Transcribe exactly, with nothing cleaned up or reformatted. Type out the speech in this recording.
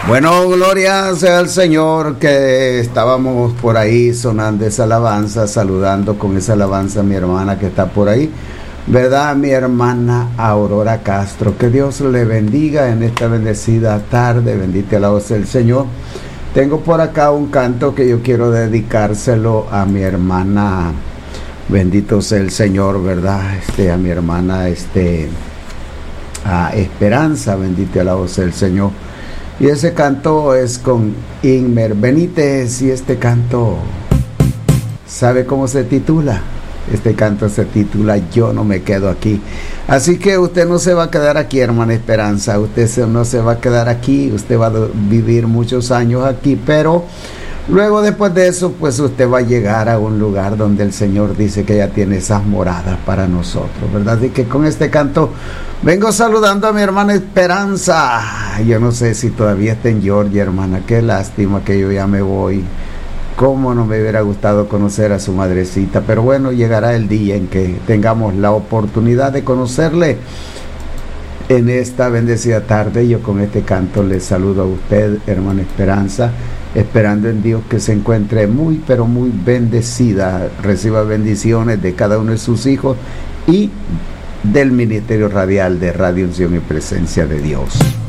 Bueno, gloria sea al Señor, que estábamos por ahí sonando esa alabanza, saludando con esa alabanza a mi hermana que está por ahí, ¿verdad? Mi hermana Aurora Castro. Que Dios le bendiga en esta bendecida tarde, bendito alabado sea el Señor. Tengo por acá un canto que yo quiero dedicárselo a mi hermana, bendito sea el Señor, ¿verdad? Este, a mi hermana, este, a Esperanza, bendito alabado sea el Señor. Y ese canto es con Inmer Benítez, y este canto, ¿sabe cómo se titula? Este canto se titula Yo no me quedo aquí. Así que usted no se va a quedar aquí, hermana Esperanza, usted no se va a quedar aquí, usted va a vivir muchos años aquí, pero luego después de eso, pues usted va a llegar a un lugar donde el Señor dice que ya tiene esas moradas para nosotros, ¿verdad? Así que con este canto vengo saludando a mi hermana Esperanza. Yo no sé si todavía está en Georgia, hermana, qué lástima que yo ya me voy. Cómo no me hubiera gustado conocer a su madrecita, pero bueno, llegará el día en que tengamos la oportunidad de conocerle. En esta bendecida tarde, yo con este canto le saludo a usted, hermana Esperanza, esperando en Dios que se encuentre muy, pero muy bendecida, reciba bendiciones de cada uno de sus hijos y del Ministerio Radial de Radio Unción y Presencia de Dios.